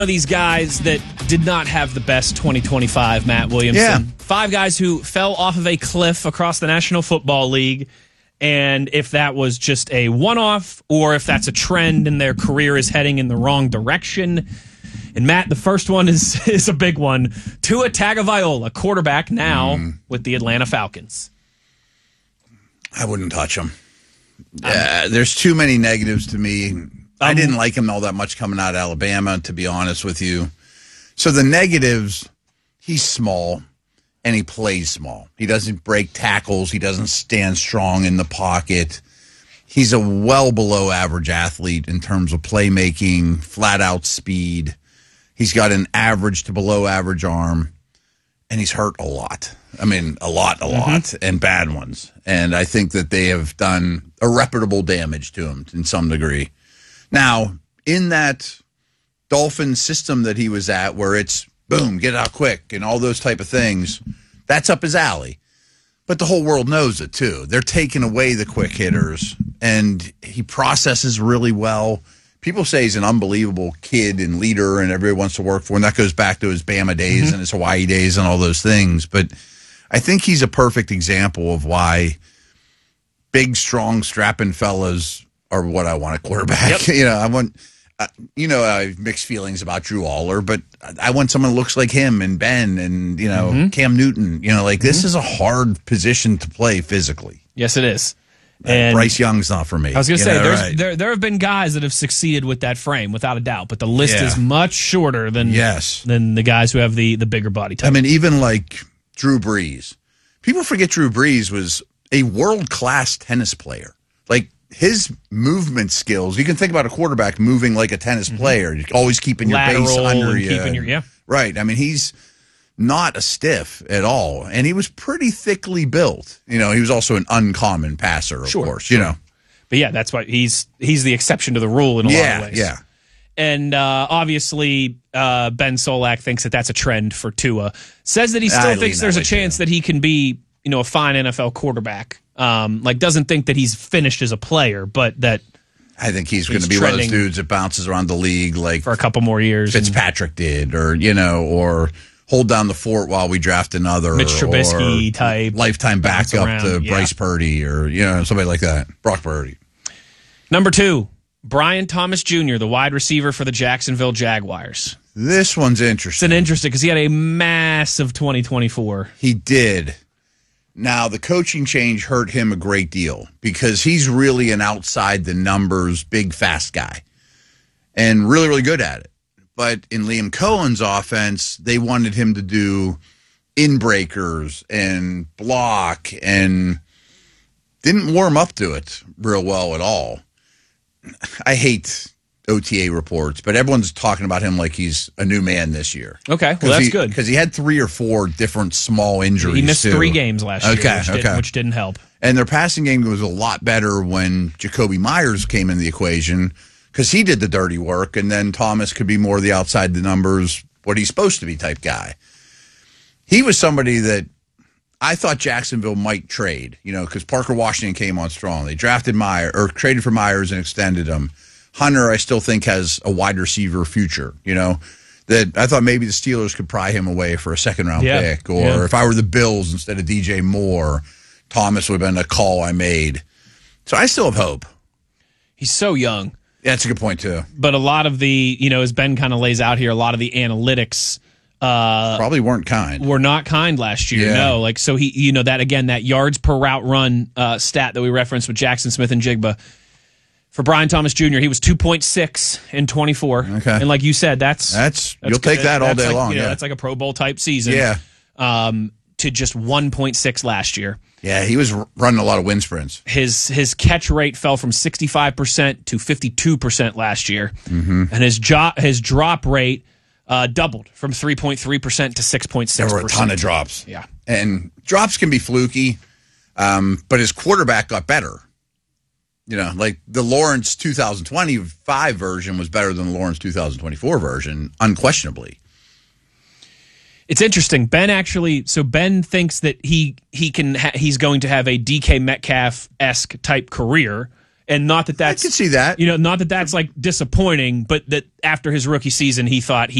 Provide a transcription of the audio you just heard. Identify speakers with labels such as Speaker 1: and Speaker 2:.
Speaker 1: Of these guys that did not have the best 2025, Matt Williamson.
Speaker 2: Yeah.
Speaker 1: 5 guys who fell off of a cliff across the National Football League, and if that was just a one-off or if that's a trend and their career is heading in the wrong direction. And Matt, the first one is a big one. Tua Tagovailoa, quarterback now with the Atlanta Falcons.
Speaker 2: I wouldn't touch him. There's too many negatives to me. I didn't like him all that much coming out of Alabama, to be honest with you. So the negatives, he's small, and he plays small. He doesn't break tackles. He doesn't stand strong in the pocket. He's a well below average athlete in terms of playmaking, flat-out speed. He's got an average to below average arm, and he's hurt a lot. I mean, a lot, and bad ones. And I think that they have done irreparable damage to him in some degree. Now, in that Dolphin system that he was at, where it's boom, get out quick, and all those type of things, that's up his alley. But the whole world knows it, too. They're taking away the quick hitters, and he processes really well. People say he's an unbelievable kid and leader, and everybody wants to work for him. That goes back to his Bama days and his Hawaii days and all those things. But I think he's a perfect example of why big, strong, strapping fellas are what I want a quarterback.
Speaker 1: Yep.
Speaker 2: I want, I have mixed feelings about Drew Aller, but I want someone who looks like him and Ben and, Cam Newton. This is a hard position to play physically.
Speaker 1: Yes, it is. And
Speaker 2: Bryce Young's not for me.
Speaker 1: I was going to say, there have been guys that have succeeded with that frame, without a doubt, but the list is much shorter than the guys who have the bigger body type.
Speaker 2: I mean, even like Drew Brees. People forget Drew Brees was a world-class tennis player. Like, his movement skills, you can think about a quarterback moving like a tennis player, always keeping your base under you. Right. I mean, he's not a stiff at all, and he was pretty thickly built. He was also an uncommon passer, of course. But
Speaker 1: yeah, that's why he's the exception to the rule in a lot of ways.
Speaker 2: Yeah.
Speaker 1: And obviously, Ben Solak thinks that that's a trend for Tua. Says that he still thinks there's a chance that he can be, a fine NFL quarterback. Doesn't think that he's finished as a player, but that
Speaker 2: I think he's going to be one of those dudes that bounces around the league like
Speaker 1: for a couple more years.
Speaker 2: Fitzpatrick did, or hold down the fort while we draft another
Speaker 1: Mitch Trubisky type
Speaker 2: lifetime backup to Bryce Purdy, or somebody like that, Brock Purdy.
Speaker 1: Number 2, Brian Thomas Jr., the wide receiver for the Jacksonville Jaguars.
Speaker 2: This one's interesting.
Speaker 1: It's interesting because he had a massive 2024.
Speaker 2: He did. Now, the coaching change hurt him a great deal because he's really an outside the numbers, big, fast guy and really, really good at it. But in Liam Cohen's offense, they wanted him to do in-breakers and block and didn't warm up to it real well at all. I hate OTA reports, but everyone's talking about him like he's a new man this year.
Speaker 1: Okay, well, that's good.
Speaker 2: Because he had 3 or 4 different small injuries.
Speaker 1: He missed 3 games last year, which didn't help.
Speaker 2: And their passing game was a lot better when Jacoby Myers came in the equation because he did the dirty work, and then Thomas could be more the outside the numbers, what he's supposed to be type guy. He was somebody that I thought Jacksonville might trade, because Parker Washington came on strong. They drafted traded for Myers and extended him. Hunter, I still think, has a wide receiver future, that I thought maybe the Steelers could pry him away for a second-round pick. Or if I were the Bills instead of DJ Moore, Thomas would have been a call I made. So I still have hope.
Speaker 1: He's so young.
Speaker 2: Yeah, that's a good point, too.
Speaker 1: But a lot of the, as Ben kind of lays out here, a lot of the analytics
Speaker 2: probably weren't kind.
Speaker 1: Were not kind last year.
Speaker 2: Yeah.
Speaker 1: No, so he, that yards per route run stat that we referenced with Jackson Smith and Jigba. For Brian Thomas Jr., he was 2.6 in 24.
Speaker 2: Okay.
Speaker 1: And like you said, that's
Speaker 2: you'll take that all day long.
Speaker 1: That's like a Pro Bowl type season.
Speaker 2: Yeah.
Speaker 1: To just 1.6 last year.
Speaker 2: Yeah, he was running a lot of wind sprints.
Speaker 1: His catch rate fell from 65% to 52% last year.
Speaker 2: Mm-hmm.
Speaker 1: And his drop rate doubled from 3.3% to 6.6%.
Speaker 2: There were a ton of drops.
Speaker 1: Yeah.
Speaker 2: And drops can be fluky, but his quarterback got better. Like the Lawrence 2025 version was better than the Lawrence 2024 version, unquestionably.
Speaker 1: It's interesting. Ben thinks that he's going to have a DK Metcalf-esque type career And not that that's,
Speaker 2: I can see that.
Speaker 1: Not that that's like disappointing, but that after his rookie season, he thought